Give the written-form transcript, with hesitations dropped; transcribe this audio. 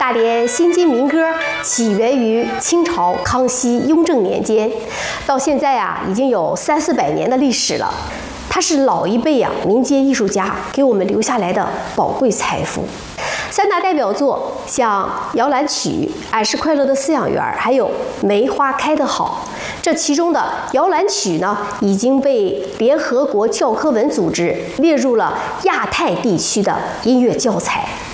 大连新津民歌起源于清朝康熙、雍正年间，到现在已经有300-400年的历史了。它是老一辈民间艺术家给我们留下来的宝贵财富。3大代表作像《摇篮曲》《俺是快乐的饲养员》，还有《梅花开得好》。这其中的《摇篮曲》呢，已经被联合国教科文组织列入了亚太地区的音乐教材。